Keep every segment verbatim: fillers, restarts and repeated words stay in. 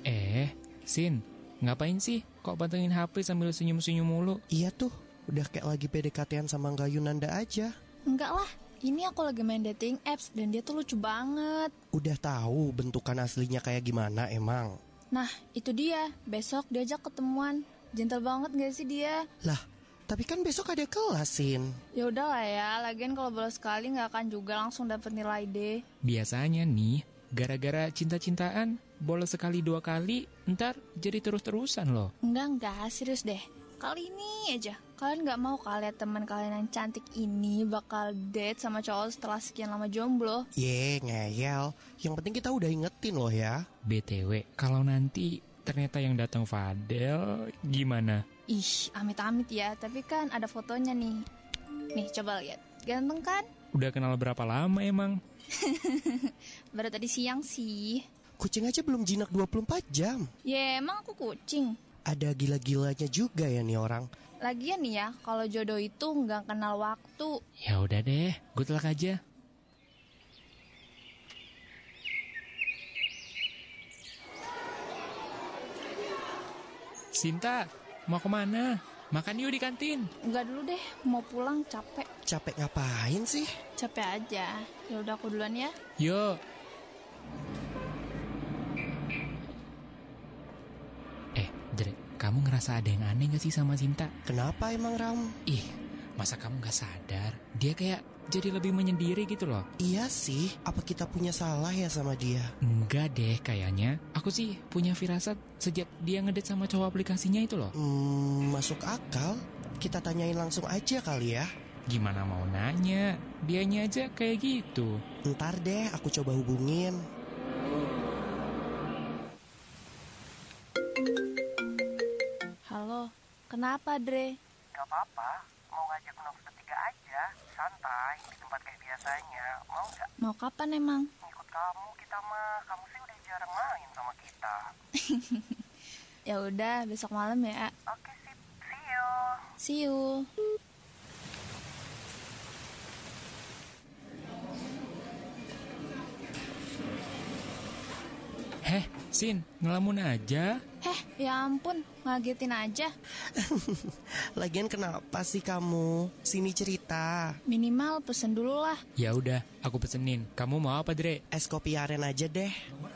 Eh, Sin, ngapain sih? Kok pantengin H P sambil senyum-senyum mulu? Iya tuh, udah kayak lagi P D K T-an sama Ngga Yunanda aja. Enggak lah, ini aku lagi main dating apps dan dia tuh lucu banget. Udah tahu bentukan aslinya kayak gimana emang? Nah, itu dia. Besok diajak ketemuan. Gentle banget gak sih dia? Lah, tapi kan besok ada kelas, Sin. Ya udahlah ya, lagian kalau bolos sekali nggak akan juga langsung dapet nilai D. Biasanya nih, gara-gara cinta-cintaan, bolos sekali dua kali, ntar jadi terus-terusan loh. Enggak, enggak, serius deh. Kali ini aja, kalian nggak mau kalian teman kalian yang cantik ini bakal date sama cowok setelah sekian lama jomblo? Ye, ngeyel. Yang penting kita udah ingetin loh ya. B T W, kalau nanti ternyata yang datang Fadel, gimana? Ih, amit-amit ya, tapi kan ada fotonya nih. Nih, coba lihat. Ganteng kan? Udah kenal berapa lama emang? Baru tadi siang sih. Kucing aja belum jinak dua puluh empat jam. Ya, emang aku kucing. Ada gila-gilanya juga ya nih orang. Lagian nih ya, kalau jodoh itu nggak kenal waktu. Ya udah deh, good luck aja. Sinta, mau kemana? Makan yuk di kantin. Enggak dulu deh, mau pulang capek. Capek ngapain sih? Capek aja. Ya udah aku duluan ya. Yuk. Eh, Dre, kamu ngerasa ada yang aneh gak sih sama Sinta? Kenapa emang, Ram? Ih, masa kamu gak sadar? Dia kayak jadi lebih menyendiri gitu loh. Iya sih, apa kita punya salah ya sama dia? Enggak deh kayaknya. Aku sih punya firasat sejak dia ngedate sama cowok aplikasinya itu loh. Hmm, masuk akal. Kita tanyain langsung aja kali ya. Gimana mau nanya? Dianya aja kayak gitu. Ntar deh, aku coba hubungin. Halo, kenapa Dre? Gak apa-apa, mau ngajak nongkrong bertiga aja. Santai, di tempat kayak biasanya. Mau gak? Mau kapan emang? Ngikut kamu, kita mah. Kamu sih udah jarang main sama kita. Ya udah, besok malam ya. Oke sip, see you. See you. Heh, Sin, ngelamun aja. Heh, ya ampun, ngagetin aja. Lagian kenapa sih kamu? Sini cerita. Minimal pesen dulu lah. Ya udah, aku pesenin. Kamu mau apa, Dre? Es kopi aren aja deh.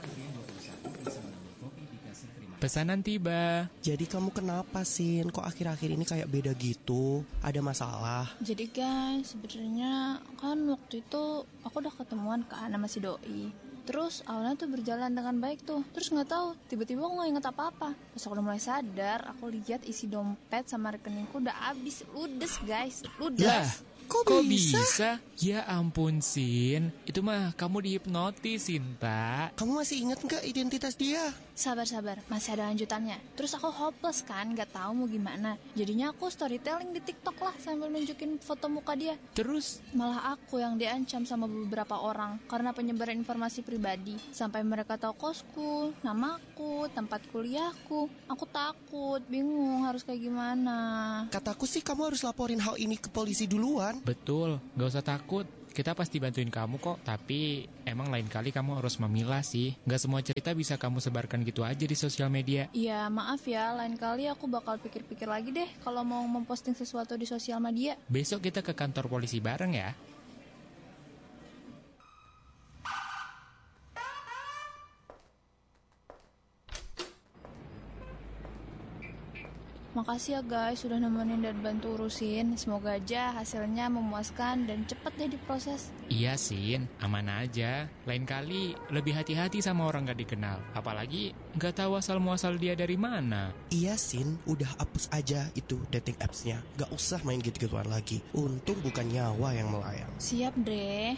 Pesanan tiba. Jadi kamu kenapa, Sin? Kok akhir-akhir ini kayak beda gitu? Ada masalah? Jadi guys, sebenarnya kan waktu itu aku udah ketemuan kan sama si doi. Terus awalnya tuh berjalan dengan baik tuh. Terus nggak tahu, tiba-tiba aku nggak inget apa-apa. Pas aku udah mulai sadar, aku lihat isi dompet sama rekeningku udah habis, ludes guys, ludes. Lah, Kok, kok bisa? bisa? Ya ampun, Sin. Itu mah kamu dihipnotis, Sinta. Kamu masih ingat nggak identitas dia? Sabar-sabar, masih ada lanjutannya. Terus aku hopeless kan, nggak tahu mau gimana. Jadinya aku storytelling di TikTok lah sambil nunjukin foto muka dia. Terus? Malah aku yang diancam sama beberapa orang karena penyebaran informasi pribadi. Sampai mereka tahu kosku, namaku, tempat kuliahku. Aku takut, bingung harus kayak gimana. Kataku sih kamu harus laporin hal ini ke polisi duluan. Betul, gak usah takut. Kita pasti bantuin kamu kok. Tapi emang lain kali kamu harus memilah sih. Gak semua cerita bisa kamu sebarkan gitu aja di sosial media. Iya, maaf ya, lain kali aku bakal pikir-pikir lagi deh kalau mau memposting sesuatu di sosial media. Besok kita ke kantor polisi bareng ya. Makasih ya guys sudah nemenin dan bantu urusin. Semoga aja hasilnya memuaskan dan cepet deh diproses. Iya, Sin, aman aja. Lain kali lebih hati-hati sama orang gak dikenal. Apalagi gak tahu asal-muasal dia dari mana. Iya, Sin, udah hapus aja itu dating apps-nya. Gak usah main gitu-gituan lagi. Untung bukan nyawa yang melayang. Siap deh.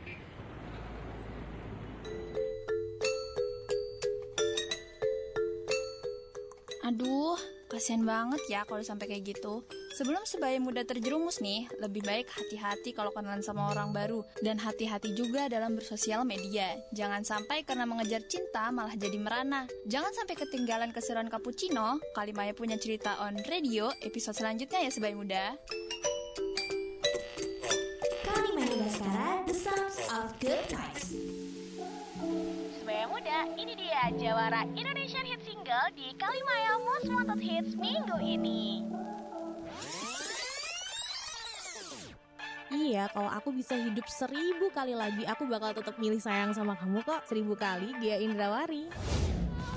Aduh, kasian banget ya kalau sampai kayak gitu. Sebelum sebaya muda terjerumus nih, lebih baik hati-hati kalau kenalan sama orang baru. Dan hati-hati juga dalam bersosial media. Jangan sampai karena mengejar cinta malah jadi merana. Jangan sampai ketinggalan keseruan cappuccino. Kalimaya punya cerita on radio, episode selanjutnya ya sebaya muda. Kalimaya Baskara, The Sounds of Good Times. Sebaya muda. semuanya, ini dia jawara Indonesian Hit Single di Kalimaya Most Wanted Hits minggu ini. Iya, kalau aku bisa hidup seribu kali lagi, aku bakal tetap milih sayang sama kamu kok. Seribu kali, Gia Indrawari.